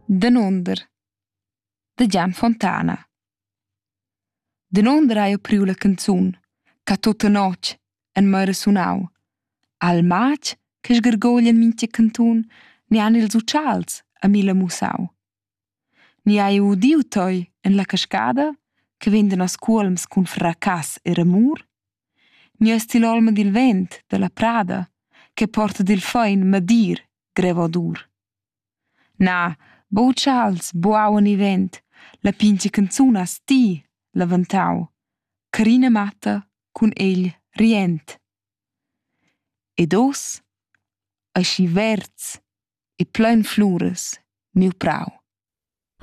Danunder da Gian Fontana. Danunder hai jeu priu la canzun che tutta notg en meira sunau. Al matg che sgargoglia in mintga cantun ni han ils utschals a mila mussau. Ni hai jeu udiu toi en la cascada che vendan os cuolms cun fracas e ramur? Ni es til olma dil vent da la prada che porta dil fein madir greva dur. Na, bo utschals buauan i vent, la pintga canzun has ti lavantau, carina matta cun egl rient. Ed us, aschi verds e plein fluras, miu prau.